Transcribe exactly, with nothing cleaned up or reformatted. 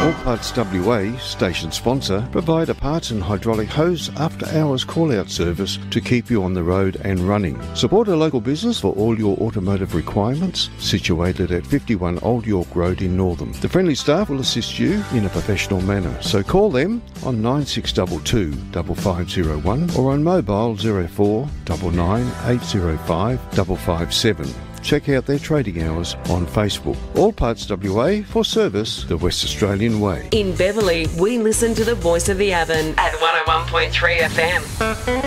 All Parts W A, station sponsor, provide a parts and hydraulic hose after-hours call-out service to keep you on the road and running. Support a local business for all your automotive requirements, situated at fifty-one Old York Road in Northam. The friendly staff will assist you in a professional manner, so call them on nine six two two, five five zero one or on mobile zero four nine nine eight zero five five five seven. Check out their trading hours on Facebook. All Parts W A for service the West Australian way. In Beverley, we listen to the voice of the Avon at one oh one point three F M.